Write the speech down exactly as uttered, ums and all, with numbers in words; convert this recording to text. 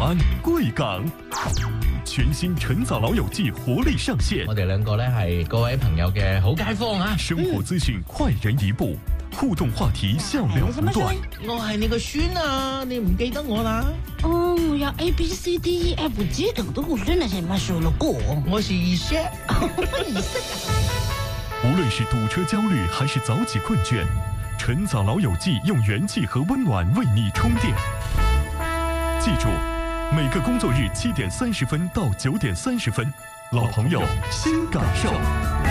安、贵港。全新晨早老友記活力上線， 我哋兩個咧係各位朋友嘅好街坊啊！ 生活資訊快人一步，互動話題笑料不斷。 我係你個孫啊，你唔記得我啦？ 哦，我要 A B C D E F G 等的我真的是乜數了過。 我是二姐， 二姐。 無論是堵車焦慮還是早起困倦，晨早老友記用元氣和溫暖為你充電。記住，每個工作日七點三十分到九點三十分，老朋友新感受。